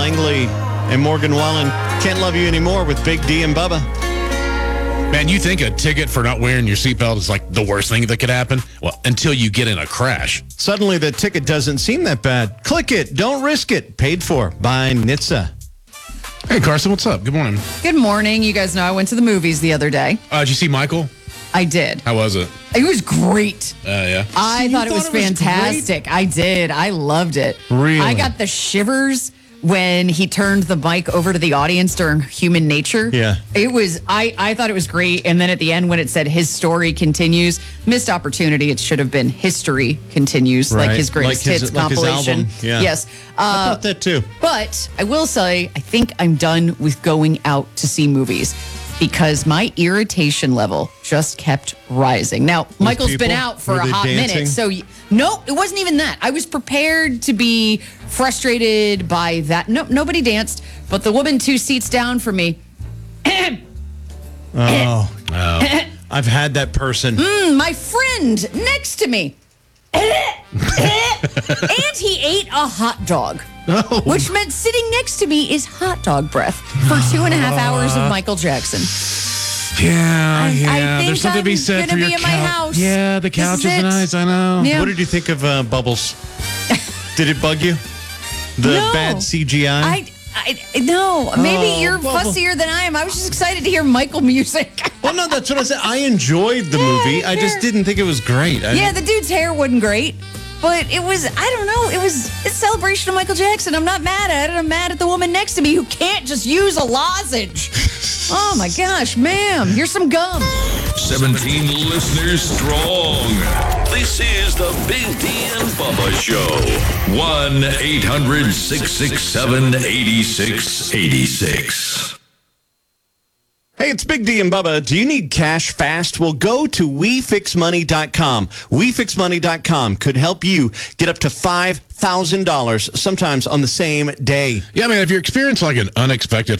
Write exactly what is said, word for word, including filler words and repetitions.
Langley and Morgan Wallen. Can't Love You Anymore with Big D and Bubba. Man, you think a ticket for not wearing your seatbelt is like the worst thing that could happen? Well, until you get in a crash. Suddenly, the ticket doesn't seem that bad. Click it. Don't risk it. Paid for by N H T S A. Hey, Carson, what's up? Good morning. Good morning. You guys know I went to the movies the other day. Uh, did you see Michael? I did. How was it? It was great. Uh, yeah. I See, thought you it was thought it was fantastic. I did. I loved it. Really? I got the shivers when he turned the mic over to the audience during Human Nature. Yeah. It was, I, I thought it was great. And then at the end when it said his story continues, missed opportunity. It should have been history continues, Right. like his greatest Like his- hits like his compilation. album. Yeah. Yes. I Uh, thought that too. But I will say, I think I'm done with going out to see movies because my irritation level just kept rising. Now, Michael's been people? out for Were a they hot dancing? minute. So, y- no, it wasn't even that. I was prepared to be frustrated by that. No, nobody danced, but the woman two seats down from me, Oh. I've had that person. my friend next to me, and he ate a hot dog. Oh. Which meant sitting next to me is hot dog breath for two and a half hours of Michael Jackson. Yeah, I- yeah. I think There's something to be I'm said gonna for be your in my couch. house. Yeah, the This couch is is it. nice. I know. Yeah. What did you think of uh, Bubbles? Did it bug you? The No. bad C G I? I, I no, maybe Oh, you're well, fussier than I am. I was just excited to hear Michael music. Well, no, that's what I said. I enjoyed the movie. I just sure. didn't think it was great. I, Yeah, the dude's hair wasn't great, but it was, I don't know, it was a celebration of Michael Jackson. I'm not mad at it. I'm mad at the woman next to me who can't just use a lozenge. Oh my gosh, ma'am, here's some gum. seventeen listeners strong. This is the Big D and Bubba Show. one eight hundred six six seven eight six eight six. Hey, it's Big D and Bubba. Do you need cash fast? Well, go to we fix money dot com. we fix money dot com could help you get up to five thousand dollars sometimes on the same day. Yeah, I mean, if you're experiencing like an unexpected